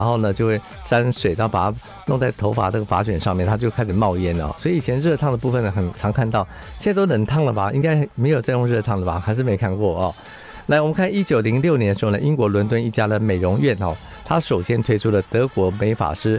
然后呢就会沾水，然后把它弄在头发这个发卷上面，它就开始冒烟了。所以以前热烫的部分呢很常看到，现在都冷烫了吧？应该没有再用热烫了吧？还是没看过哦。来，我们看1906年的时候呢，英国伦敦一家的美容院哦，它首先推出了德国美发师